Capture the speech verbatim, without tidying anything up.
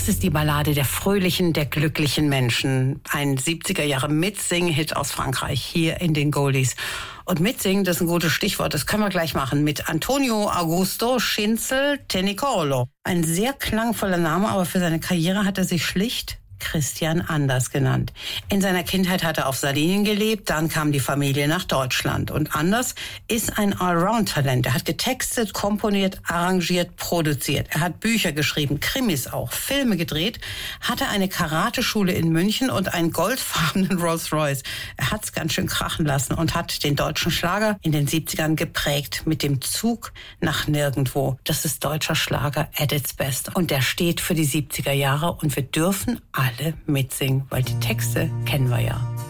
Das ist die Ballade der fröhlichen, der glücklichen Menschen. Ein siebziger Jahre Mitsing-Hit aus Frankreich, hier in den Goldies. Und mitsingen, das ist ein gutes Stichwort, das können wir gleich machen, mit Antonio Augusto Schinzel Tenicolo. Ein sehr klangvoller Name, aber für seine Karriere hat er sich schlicht Christian Anders genannt. In seiner Kindheit hat er auf Sardinien gelebt, dann kam die Familie nach Deutschland. Und Anders ist ein Allround-Talent. Er hat getextet, komponiert, arrangiert, produziert. Er hat Bücher geschrieben, Krimis auch, Filme gedreht, hatte eine Karateschule in München und einen goldfarbenen Rolls-Royce. Er hat's ganz schön krachen lassen und hat den deutschen Schlager in den siebzigern geprägt mit dem Zug nach nirgendwo. Das ist deutscher Schlager at its best. Und der steht für die siebziger Jahre und wir dürfen alle mitsingen, weil die Texte kennen wir ja.